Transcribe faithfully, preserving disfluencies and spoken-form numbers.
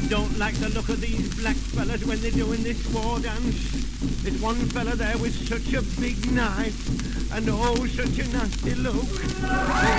don't like the look of these black fellas when they're doing this war dance. There's one fella there with such a big knife, and oh, such a nasty look.